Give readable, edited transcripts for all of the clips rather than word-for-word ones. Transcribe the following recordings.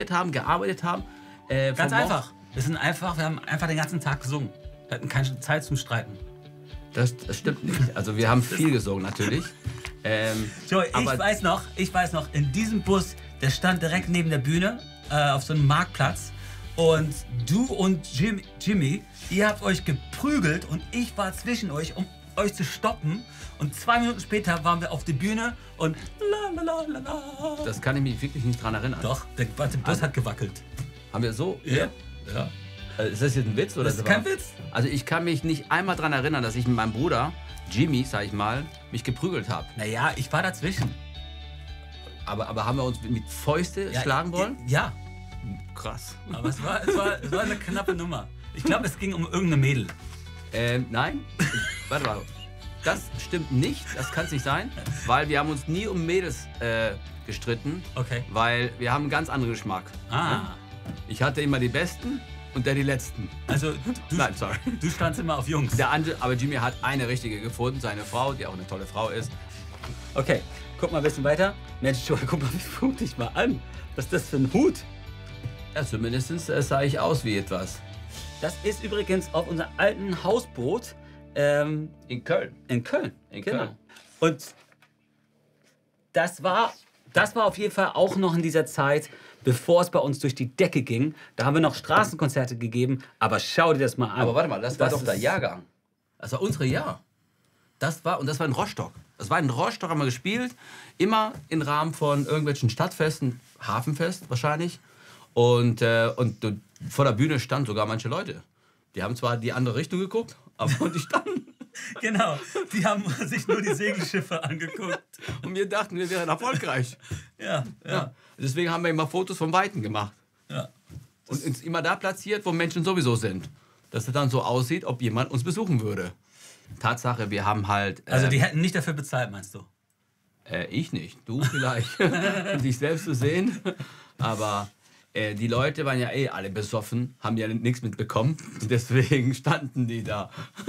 haben, gearbeitet haben. Ganz einfach. Wir haben einfach den ganzen Tag gesungen. Wir hatten keine Zeit zum Streiten. Das stimmt nicht. Also wir haben viel gesungen natürlich. Joey, ich weiß noch, in diesem Bus, der stand direkt neben der Bühne auf so einem Marktplatz. Und du und Jimmy, ihr habt euch geprügelt und ich war zwischen euch, um euch zu stoppen. Und 2 Minuten später waren wir auf der Bühne und la la la la. Das kann ich mich wirklich nicht dran erinnern. Doch, der Bus hat gewackelt. Haben wir so? Ja. Ist das jetzt ein Witz? Oder das ist kein Witz. Also ich kann mich nicht einmal daran erinnern, dass ich mit meinem Bruder, Jimmy, sag ich mal, mich geprügelt habe. Naja, ich war dazwischen. Aber haben wir uns mit Fäuste schlagen wollen? Ja. Krass. Aber es war eine knappe Nummer. Ich glaube, es ging um irgendeine Mädel. Nein. Warte mal. Das stimmt nicht. Das kann es nicht sein. Weil wir haben uns nie um Mädels gestritten. Okay. Weil wir haben einen ganz anderen Geschmack. Ich hatte immer die Besten und der die Letzten. Also, Nein, sorry. Du standst immer auf Jungs. Aber Jimmy hat eine richtige gefunden, seine Frau, die auch eine tolle Frau ist. Okay, guck mal ein bisschen weiter. Mensch, Joey, guck mal, guck dich mal an. Was ist das für ein Hut? Ja, zumindest sah ich aus wie etwas. Das ist übrigens auf unserem alten Hausboot. In Köln. In Köln, genau. Köln. Und das war auf jeden Fall auch noch in dieser Zeit, bevor es bei uns durch die Decke ging. Da haben wir noch Straßenkonzerte gegeben. Aber schau dir das mal an. Aber warte mal, das war doch der Jahrgang. Das war unsere Jahr. Das war in Rostock. Das war in Rostock, haben wir gespielt. Immer im Rahmen von irgendwelchen Stadtfesten. Hafenfest wahrscheinlich. Und vor der Bühne standen sogar manche Leute. Die haben zwar die andere Richtung geguckt, aber die standen. Genau, die haben sich nur die Segelschiffe angeguckt. Und wir dachten, wir wären erfolgreich. Ja. Deswegen haben wir immer Fotos vom Weiten gemacht. Ja. Und uns immer da platziert, wo Menschen sowieso sind. Dass es dann so aussieht, ob jemand uns besuchen würde. Tatsache, wir haben halt... Also die hätten nicht dafür bezahlt, meinst du? Ich nicht, du vielleicht. Um dich selbst zu sehen. Aber... die Leute waren ja alle besoffen, haben ja nichts mitbekommen. Und deswegen standen die da.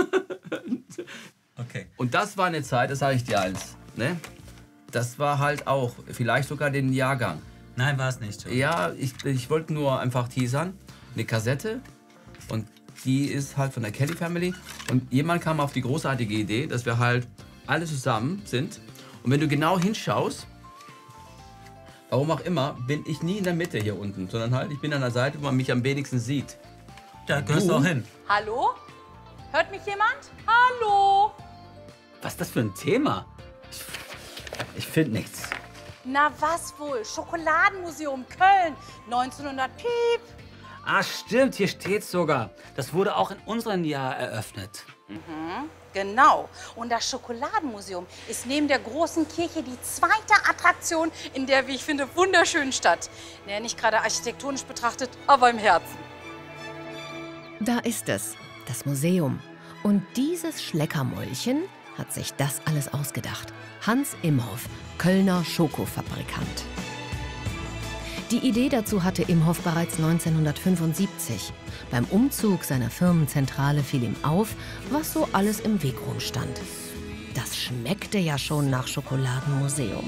Okay. Und das war eine Zeit, das sage ich dir eins. Ne? Das war halt auch, vielleicht sogar den Jahrgang. Nein, war es nicht. Ja, ich wollte nur einfach teasern. Eine Kassette. Und die ist halt von der Kelly Family. Und jemand kam auf die großartige Idee, dass wir halt alle zusammen sind. Und wenn du genau hinschaust, warum auch immer, bin ich nie in der Mitte hier unten, sondern halt, ich bin an der Seite, wo man mich am wenigsten sieht. Da gehörst du auch hin. Hallo? Hört mich jemand? Hallo? Was ist das für ein Thema? Ich finde nichts. Na was wohl? Schokoladenmuseum Köln, 1900 Piep. Ah, stimmt, hier steht's sogar. Das wurde auch in unserem Jahr eröffnet. Genau. Und das Schokoladenmuseum ist neben der großen Kirche die zweite Attraktion in der, wie ich finde, wunderschönen Stadt. Naja, nicht gerade architektonisch betrachtet, aber im Herzen. Da ist es, das Museum. Und dieses Schleckermäulchen hat sich das alles ausgedacht. Hans Imhoff, Kölner Schokofabrikant. Die Idee dazu hatte Imhoff bereits 1975. Beim Umzug seiner Firmenzentrale fiel ihm auf, was so alles im Weg rumstand. Das schmeckte ja schon nach Schokoladenmuseum.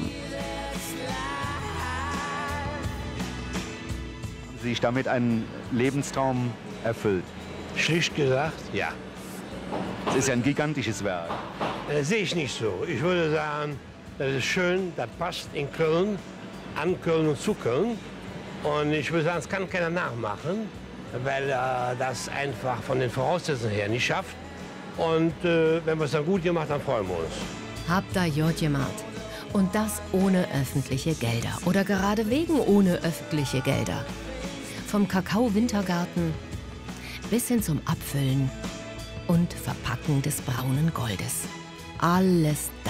Haben Sie sich damit einen Lebenstraum erfüllt? Schlicht gesagt, ja. Es ist ja ein gigantisches Werk. Sehe ich nicht so. Ich würde sagen, das ist schön, das passt in Köln, an Köln und zu Köln. Und ich würde sagen, es kann keiner nachmachen, weil das einfach von den Voraussetzungen her nicht schafft. Und wenn wir es dann gut gemacht haben, freuen wir uns. Habt da Jod gemacht. Und das ohne öffentliche Gelder. Oder gerade wegen ohne öffentliche Gelder. Vom Kakao-Wintergarten bis hin zum Abfüllen und Verpacken des braunen Goldes. Alles da.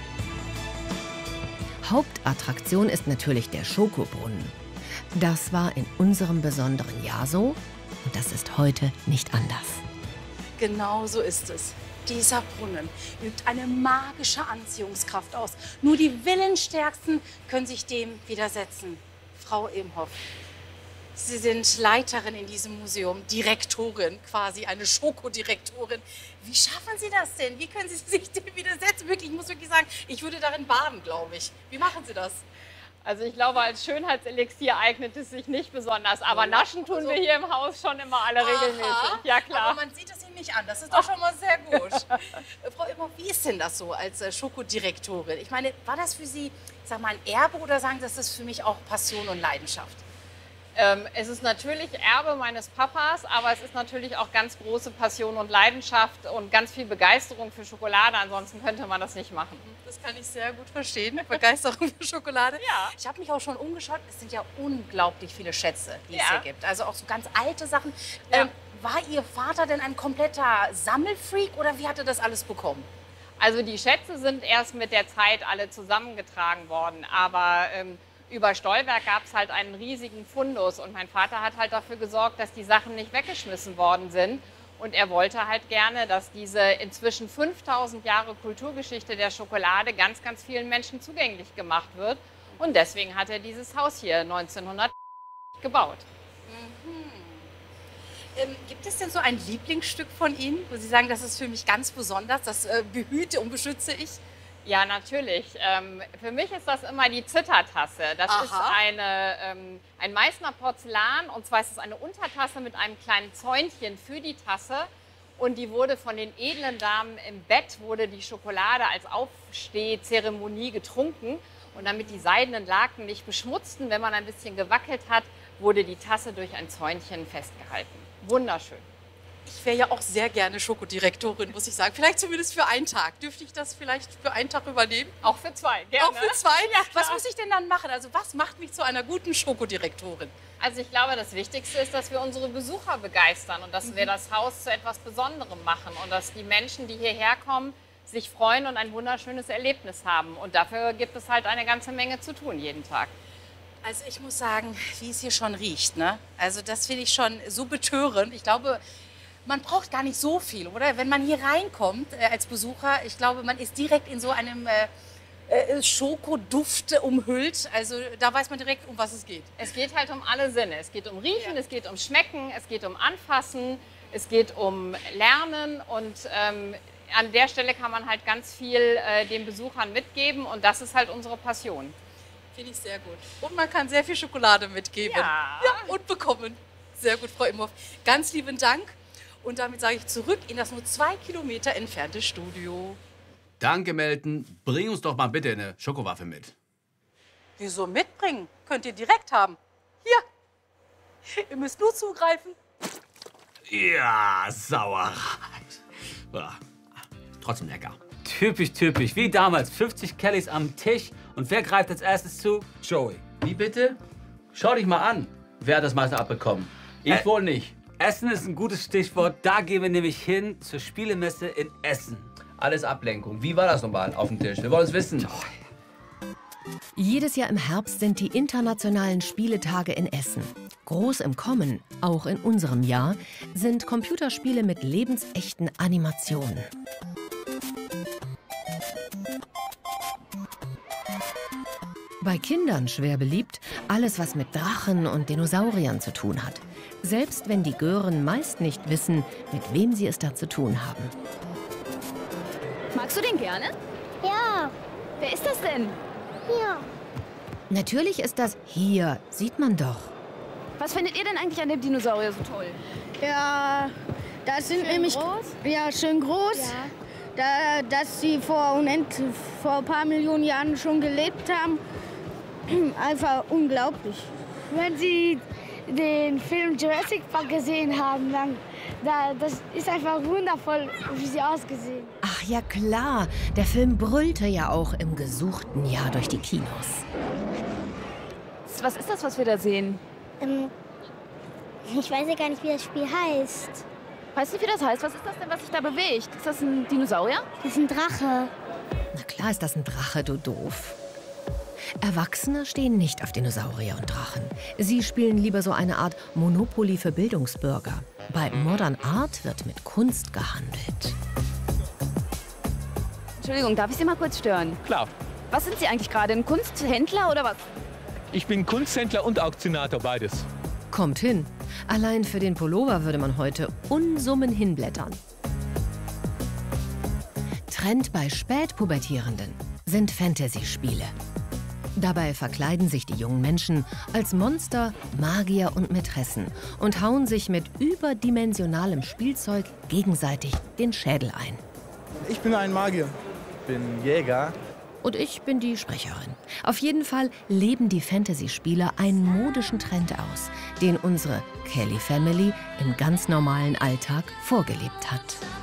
Hauptattraktion ist natürlich der Schokobrunnen. Das war in unserem besonderen Jahr so und das ist heute nicht anders. Genau so ist es. Dieser Brunnen übt eine magische Anziehungskraft aus. Nur die Willensstärksten können sich dem widersetzen. Frau Imhoff, Sie sind Leiterin in diesem Museum, Direktorin, quasi eine Schokodirektorin. Wie schaffen Sie das denn? Wie können Sie sich dem widersetzen? Wirklich, ich muss wirklich sagen, ich würde darin baden, glaube ich. Wie machen Sie das? Also ich glaube, als Schönheitselixier eignet es sich nicht besonders. Aber naschen tun wir hier im Haus schon immer alle regelmäßig. Ja, klar. Aber man sieht es Ihnen nicht an. Das ist doch schon mal sehr gut. Frau Imhoff, wie ist denn das so als Schokodirektorin? Ich meine, war das für Sie, sag mal, ein Erbe oder sagen Sie, das ist für mich auch Passion und Leidenschaft? Es ist natürlich Erbe meines Papas, aber es ist natürlich auch ganz große Passion und Leidenschaft und ganz viel Begeisterung für Schokolade. Ansonsten könnte man das nicht machen. Das kann ich sehr gut verstehen. Begeisterung für Schokolade. Ja. Ich habe mich auch schon umgeschaut. Es sind ja unglaublich viele Schätze, die es hier gibt. Also auch so ganz alte Sachen. Ja. War Ihr Vater denn ein kompletter Sammelfreak oder wie hat er das alles bekommen? Also die Schätze sind erst mit der Zeit alle zusammengetragen worden. Aber über Stolberg gab es halt einen riesigen Fundus. Und mein Vater hat halt dafür gesorgt, dass die Sachen nicht weggeschmissen worden sind. Und er wollte halt gerne, dass diese inzwischen 5000 Jahre Kulturgeschichte der Schokolade ganz, ganz vielen Menschen zugänglich gemacht wird. Und deswegen hat er dieses Haus hier 1900 gebaut. Gibt es denn so ein Lieblingsstück von Ihnen, wo Sie sagen, das ist für mich ganz besonders, das behüte und beschütze ich? Ja, natürlich. Für mich ist das immer die Zittertasse. Das ist ein Meißner Porzellan, und zwar ist es eine Untertasse mit einem kleinen Zäunchen für die Tasse. Und die wurde von den edlen Damen im Bett, wurde die Schokolade als Aufstehzeremonie getrunken. Und damit die seidenen Laken nicht beschmutzten, wenn man ein bisschen gewackelt hat, wurde die Tasse durch ein Zäunchen festgehalten. Wunderschön. Ich wäre ja auch sehr gerne Schokodirektorin, muss ich sagen. Vielleicht zumindest für einen Tag. Dürfte ich das vielleicht für einen Tag übernehmen? Auch für zwei, gerne. Auch für zwei? Ja, was muss ich denn dann machen? Also was macht mich zu einer guten Schokodirektorin? Also ich glaube, das Wichtigste ist, dass wir unsere Besucher begeistern und dass wir das Haus zu etwas Besonderem machen und dass die Menschen, die hierher kommen, sich freuen und ein wunderschönes Erlebnis haben. Und dafür gibt es halt eine ganze Menge zu tun jeden Tag. Also ich muss sagen, wie es hier schon riecht, ne? Also das finde ich schon so betörend. Ich glaube, man braucht gar nicht so viel, oder? Wenn man hier reinkommt als Besucher, ich glaube, man ist direkt in so einem Schokoduft umhüllt. Also da weiß man direkt, um was es geht. Es geht halt um alle Sinne. Es geht um Riechen, es geht um Schmecken, es geht um Anfassen, es geht um Lernen. Und an der Stelle kann man halt ganz viel den Besuchern mitgeben. Und das ist halt unsere Passion. Finde ich sehr gut. Und man kann sehr viel Schokolade mitgeben. Ja. Und bekommen. Sehr gut, Frau Imhoff. Ganz lieben Dank. Und damit sage ich zurück in das nur 2 Kilometer entfernte Studio. Danke, Melton. Bring uns doch mal bitte eine Schokowaffe mit. Wieso mitbringen? Könnt ihr direkt haben. Hier. Ihr müsst nur zugreifen. Ja, Sauerei. Ja, trotzdem lecker. Typisch, typisch. Wie damals. 50 Kellys am Tisch. Und wer greift als erstes zu? Joey. Wie bitte? Schau dich mal an. Wer hat das meiste abbekommen? Ich wohl nicht. Essen ist ein gutes Stichwort. Da gehen wir nämlich hin zur Spielemesse in Essen. Alles Ablenkung. Wie war das nochmal auf dem Tisch? Wir wollen es wissen. Jedes Jahr im Herbst sind die internationalen Spieletage in Essen. Groß im Kommen, auch in unserem Jahr, sind Computerspiele mit lebensechten Animationen. Bei Kindern schwer beliebt, alles was mit Drachen und Dinosauriern zu tun hat. Selbst wenn die Gören meist nicht wissen, mit wem sie es da zu tun haben. Magst du den gerne? Ja. Wer ist das denn? Ja. Natürlich ist das hier, sieht man doch. Was findet ihr denn eigentlich an dem Dinosaurier so toll? Ja, das sind Schön nämlich groß? Ja, schön groß. Ja. Dass sie vor ein paar Millionen Jahren schon gelebt haben. Einfach unglaublich. Wenn Sie den Film Jurassic Park gesehen haben, dann das ist einfach wundervoll, wie sie ausgesehen. Ach ja klar, der Film brüllte ja auch im gesuchten Jahr durch die Kinos. Was ist das, was wir da sehen? Ich weiß ja gar nicht, wie das Spiel heißt. Weißt du, wie das heißt? Was ist das denn, was sich da bewegt? Ist das ein Dinosaurier? Das ist ein Drache. Na klar ist das ein Drache, du doof. Erwachsene stehen nicht auf Dinosaurier und Drachen. Sie spielen lieber so eine Art Monopoly für Bildungsbürger. Bei Modern Art wird mit Kunst gehandelt. Entschuldigung, darf ich Sie mal kurz stören? Klar. Was sind Sie eigentlich gerade? Ein Kunsthändler oder was? Ich bin Kunsthändler und Auktionator, beides. Kommt hin. Allein für den Pullover würde man heute Unsummen hinblättern. Trend bei Spätpubertierenden sind Fantasy-Spiele. Dabei verkleiden sich die jungen Menschen als Monster, Magier und Mätressen und hauen sich mit überdimensionalem Spielzeug gegenseitig den Schädel ein. Ich bin ein Magier. Ich bin Jäger. Und ich bin die Sprecherin. Auf jeden Fall leben die Fantasy-Spieler einen modischen Trend aus, den unsere Kelly Family im ganz normalen Alltag vorgelebt hat.